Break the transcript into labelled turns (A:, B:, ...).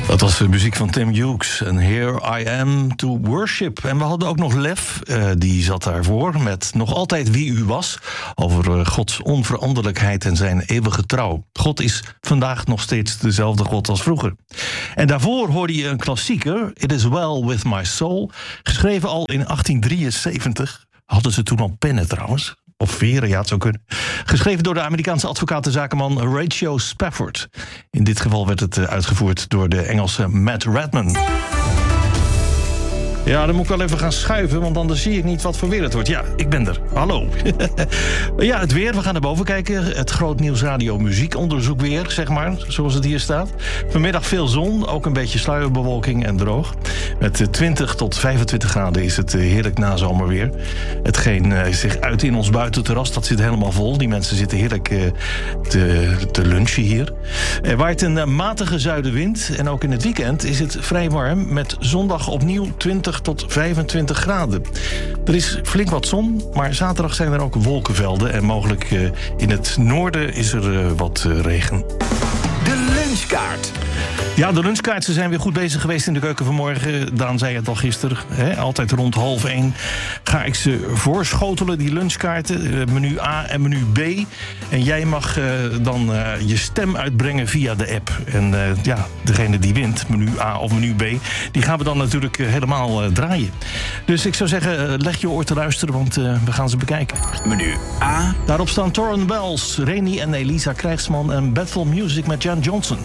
A: Dat was de muziek van Tim Hughes. En Here I Am to Worship. En we hadden ook nog Lef, die zat daarvoor met Nog Altijd Wie U Was. Over Gods onveranderlijkheid en zijn eeuwige trouw. God is vandaag nog steeds dezelfde God als vroeger. En daarvoor hoorde je een klassieker, It Is Well With My Soul. Geschreven al in 1873. Hadden ze toen al pennen trouwens. Of veren, ja, het zou kunnen. Geschreven door de Amerikaanse advocaat-zakenman Horatio Spafford. In dit geval werd het uitgevoerd door de Engelse Matt Redman. Ja, dan moet ik wel even gaan schuiven, want anders zie ik niet wat voor weer het wordt. Ja, ik ben er. Hallo. Ja, het weer. We gaan naar boven kijken. Het Groot Nieuws Radio muziekonderzoek weer, zeg maar, zoals het hier staat. Vanmiddag veel zon, ook een beetje sluierbewolking en droog. Met 20 tot 25 graden is het heerlijk nazomerweer. Hetgeen zich uit in ons buitenterras, dat zit helemaal vol. Die mensen zitten heerlijk te lunchen hier. Er waait een matige zuidenwind en ook in het weekend is het vrij warm. Met zondag opnieuw 20 tot 25 graden. Er is flink wat zon, maar zaterdag zijn er ook wolkenvelden. En mogelijk in het noorden is er wat regen.
B: De lunchkaart.
A: Ja, de lunchkaart. Ze zijn weer goed bezig geweest in de keuken vanmorgen. Daan zei het al gisteren. Altijd rond 12:30 ga ik ze voorschotelen, die lunchkaarten. Menu A en menu B. En jij mag dan je stem uitbrengen via de app. En degene die wint, menu A of menu B, die gaan we dan natuurlijk helemaal draaien. Dus ik zou zeggen, leg je oor te luisteren, want we gaan ze bekijken.
B: Menu A.
A: Daarop staan Torren Wells, Reni en Elisa Krijgsman en Bethel Music met Jan Johnson.